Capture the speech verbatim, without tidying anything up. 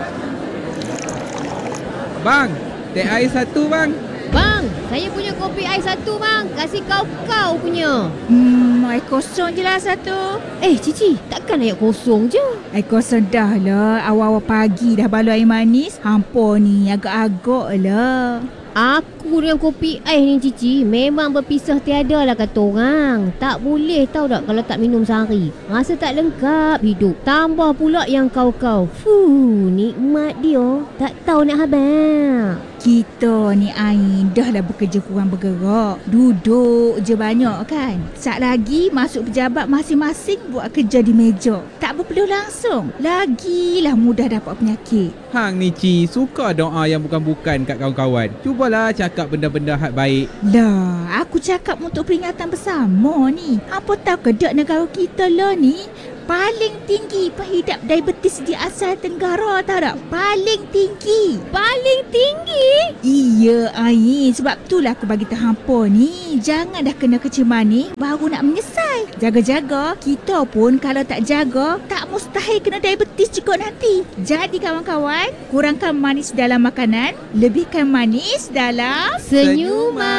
Bang, teh ais satu bang. Bang, saya punya kopi ais satu bang. Kasih kau-kau punya. Hmm, air kosong je lah satu. Eh Cici, takkan air kosong je? Air kosong dah lah. Awal-awal pagi dah balu air manis. Hampa ni agak-agak lah. Aku dengan kopi ais ni Cici memang berpisah tiada lah kata orang. Tak boleh tahu tak kalau tak minum sehari. Rasa tak lengkap hidup. Tambah pula yang kau-kau. Fuh, nikmat dia. Tak tahu nak habis. Kita ni Ain dah lah bekerja kurang bergerak. Duduk je banyak kan. Sat lagi masuk pejabat masing-masing buat kerja di meja. Tak berpeluh langsung. Lagilah mudah dapat penyakit. Hang ni Ci, suka doa yang bukan-bukan kat kawan-kawan. Cubalah cakap benda-benda hak baik. Lah, aku cakap untuk peringatan bersama ni. Apa tahu ke dek negara kita lah ni paling tinggi pengidap diabetes di Asia Tenggara, tahu tak? Paling tinggi. Paling tinggi? Iya, Ain. Sebab itulah aku bagi tahu hampa ni. Jangan dah kena keceman ni baru nak menyesal. Jaga-jaga. Kita pun kalau tak jaga, tak mustahil kena diabetes juga nanti. Jadi kawan-kawan, kurangkan manis dalam makanan, lebihkan manis dalam Senyuman.